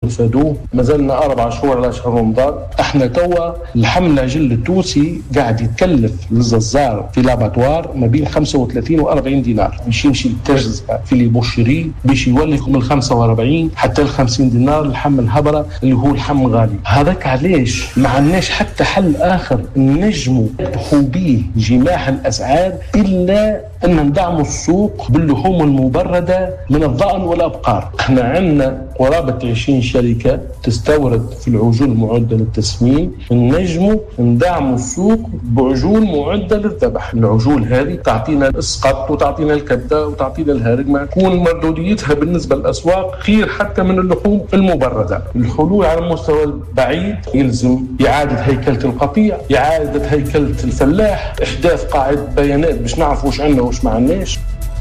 فادوه. ما زلنا 4 شهور على شهر رمضان. احنا توا الحملة جل التونسي قاعد يتكلف للززار في لاباتوار ما بين 35 و40 دينار باش يمشي التجزئة في اللي بوشري باش يولي من 45 حتى 50 دينار الحم الهبرة اللي هو الحم غالي. هذاك علاش ما عندناش حتى حل آخر نجموا نربحوا به جماح الأسعار إلا أن ندعموا السوق باللحوم المبردة من الضأن والأبقار. احنا عندنا قرابة 20 شركة تستورد في العجول المعدة للتسمين. نجموا ندعموا السوق بعجول معدة للذبح. العجول هذه تعطينا الاسقط وتعطينا الكبدة وتعطينا الهرقمة، تكون مردوديتها بالنسبة للأسواق خير حتى من اللحوم المبردة. الحلول على المستوى البعيد يلزم إعادة هيكلة القطيع، إعادة هيكلة الفلاح، إحداث قاعدة بيانات باش نعرفوا وش عندنا وش ما عندناش.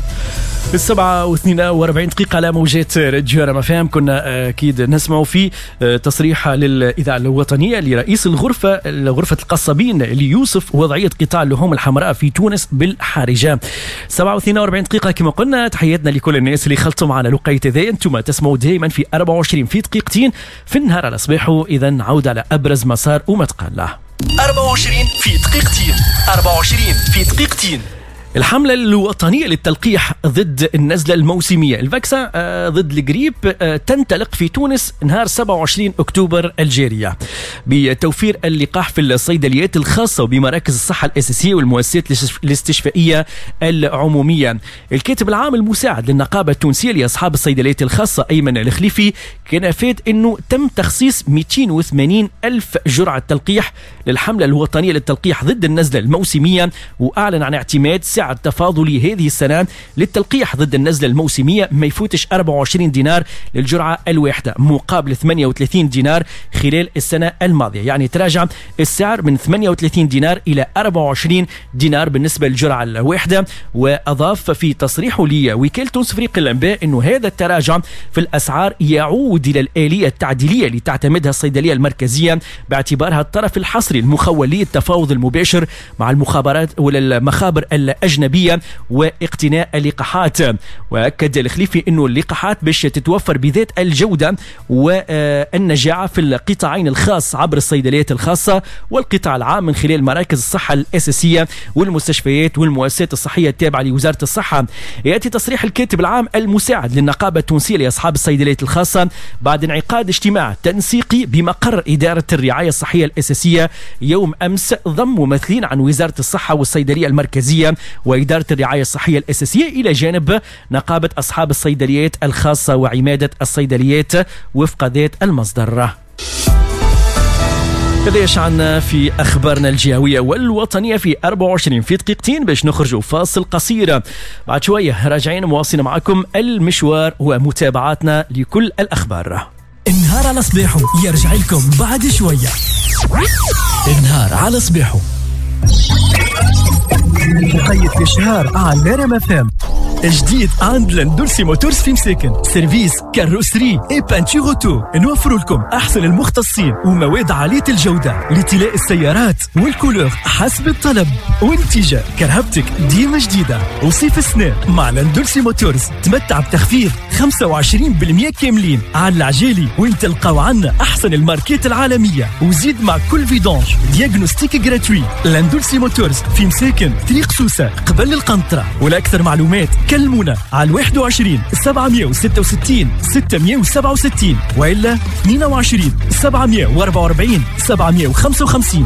7:42 دقيقة على موجات راديو رام اف ام. كنا أكيد نسمعوا في تصريح للإذاعة الوطنية لرئيس غرفة القصابين اللي يوصف وضعية قطاع اللحوم الحمراء في تونس بالحرجة. 7:42 دقيقة كما قلنا. تحياتنا لكل الناس اللي خلطوا معنا لقيت ذا. انتم تسمعوا دائما في 24 في دقيقتين في النهار على صباحه. إذا عود على أبرز مسار وما تقال له. 24 في دقيقتين. 24 في دقيقتين. الحملة الوطنية للتلقيح ضد النزلة الموسمية الفاكسا ضد الجريب تنطلق في تونس نهار 27 أكتوبر الجارية بتوفير اللقاح في الصيدليات الخاصة وبمراكز الصحة الأساسية والمؤسسات الاستشفائية العمومية. الكاتب العام المساعد للنقابة التونسية لأصحاب الصيدليات الخاصة أيمن الخليفي كان أفاد أنه تم تخصيص 280 ألف جرعة تلقيح للحملة الوطنية للتلقيح ضد النزلة الموسمية، وأعلن عن اعتماد سعر تفاضلي هذه السنة للتلقيح ضد النزلة الموسمية ما يفوتش 24 دينار للجرعة الواحدة مقابل 38 دينار خلال السنة الماضية. يعني تراجع السعر من 38 دينار إلى 24 دينار بالنسبة للجرعة الواحدة. وأضاف في تصريحه لوكالة تونس فريق الأنباء أنه هذا التراجع في الأسعار يعود إلى الآلية التعديلية اللي تعتمدها الصيدلية المركزية باعتبارها الطرف الحصري المخول للتفاوض المباشر مع المخابرات والمخابر الأجنبية واقتناء اللقاحات. وأكد الخليفي أنه اللقاحات باش تتوفر بذات الجودة والنجاعة في القطاعين الخاص عبر الصيدليات الخاصة والقطاع العام من خلال مراكز الصحة الأساسية والمستشفيات والمؤسسات الصحية التابعة لوزارة الصحة. يأتي تصريح الكاتب العام المساعد للنقابة التونسية لأصحاب الصيدليات الخاصة بعد انعقاد اجتماع تنسيقي بمقر إدارة الرعاية الصحية الأساسية يوم أمس ضم ممثلين عن وزارة الصحة والصيدلية المركزية وإدارة الرعاية الصحية الأساسية إلى جانب نقابة أصحاب الصيدليات الخاصة وعمادة الصيدليات وفق ذات المصدر. هذا يشعلنا في أخبارنا الجهوية والوطنية في 24 في دقيقتين باش نخرجوا فاصل قصير. بعد شوية راجعين مواصلين معكم المشوار ومتابعاتنا لكل الأخبار. النهار على صباحه يرجع لكم بعد شوية. النهار على صباحه مقيد في شهر على رام اف ام. جديد عند لاندولسي موتورز في مساكن، سيرفيس كاروسري اي بانتور اوتو. نوفروا لكم احسن المختصين ومواد عاليه الجوده لطلاء السيارات والكولور حسب الطلب وانتجاء كرهبتك ديما جديده. وصيف السنة مع لاندولسي موتورز تمتع بتخفيض 25% كاملين على العجالي، وين تلقاو عنا احسن الماركات العالميه. وزيد مع كل فيدونج دياغنوستيك جراتوي. لاندولسي موتورز في مساكن طريق سوسة قبل القنطرة. ولاكثر معلومات كلمونا على 21 766 667 وإلا 22 744 755.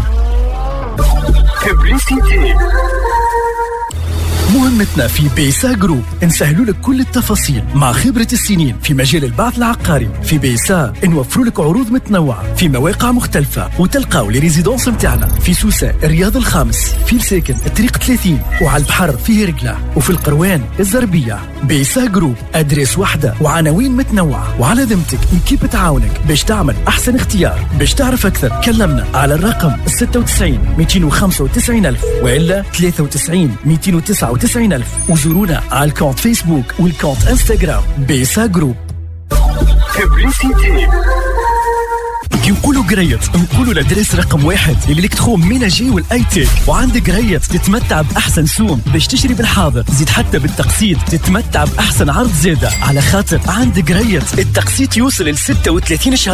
مهمتنا في بيسا جروب نسهلوا لك كل التفاصيل مع خبرة السنين في مجال البعث العقاري. في بيسا نوفروا لك عروض متنوعة في مواقع مختلفة، وتلقاو لي ريزيدونس متاعنا في سوسة الرياض الخامس، في الساكن الطريق 30، وعلى البحر في هرقلة، وفي القروان الزربية. بيسا جروب أدريس واحدة وعناوين متنوعة، وعلى ذمتك نكيب تعاونك باش تعمل أحسن اختيار. باش تعرف أكثر كلمنا على الرقم 96 295 ألف وإلا 93 299 ألف، وزورونا على الكونت فيسبوك والكونت انستغرام بيسا جروب. كيقولوا قريت نقولوا الادريس رقم 1 اللي لك تخوم ميناجي والاي تيك. وعند قريت تتمتع باحسن سوم باش تشتري بالحاضر، زيد حتى بالتقسيط تتمتع باحسن عرض زياده، على خاطر عند قريت التقسيط يوصل ل 36 شهر.